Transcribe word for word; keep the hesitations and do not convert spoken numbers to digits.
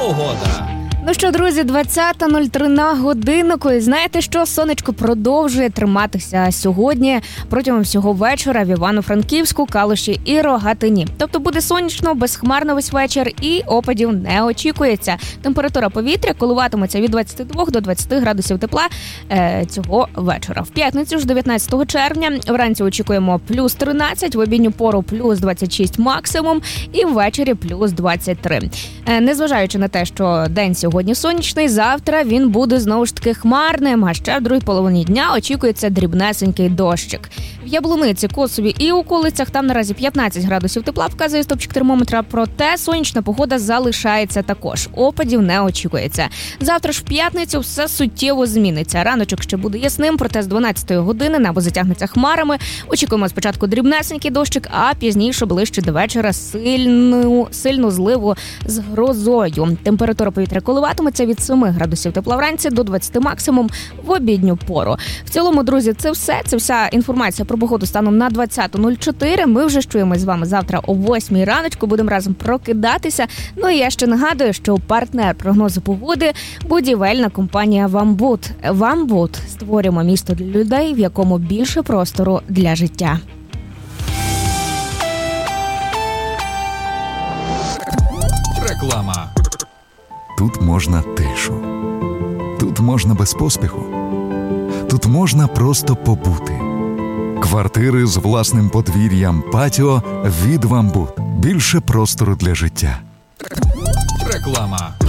погода. Ну що, друзі, двадцята нуль три на годиннику. І знаєте що? Сонечко продовжує триматися сьогодні протягом всього вечора в Івано-Франківську, Калуші і Рогатині. Тобто буде сонячно, безхмарно весь вечір і опадів не очікується. Температура повітря коливатиметься від двадцяти двох до двадцяти градусів тепла е, цього вечора. В п'ятницю ж дев'ятнадцятого червня вранці очікуємо плюс тринадцять, в обідню пору плюс двадцять шість максимум і ввечері плюс двадцять три. Е, незважаючи на те, що день сьогодні Сьогодні сонячний, завтра він буде знову ж таки хмарним, а ще в другій половині дня очікується дрібнесенький дощик. В Яблуниці, Косові і околицях там наразі п'ятнадцять градусів тепла, вказує стопчик термометра, проте сонячна погода залишається також. Опадів не очікується. Завтра ж в п'ятницю все суттєво зміниться. Раночок ще буде ясним, проте з дванадцятої години небо затягнеться хмарами. Очікуємо спочатку дрібнесенький дощик, а пізніше, ближче до вечора, сильну, сильну зливу з грозою. Температура повітря коливатиметься від семи градусів тепла вранці до двадцяти максимум в обідню пору. В цілому, друзі, це все. Це вся інформація про погоду станом на двадцяту нуль чотири. Ми вже чуємось з вами завтра о восьмій раночку. Будемо разом прокидатися. Ну і я ще нагадую, що партнер прогнозу погоди – будівельна компанія «Вамбуд». «Вамбуд» – створюємо місто для людей, в якому більше простору для життя. Реклама. Тут можна тишу. Тут можна без поспіху. Тут можна просто побути. Квартири з власним подвір'ям, патіо від «Вамбуд». Більше простору для життя. Реклама.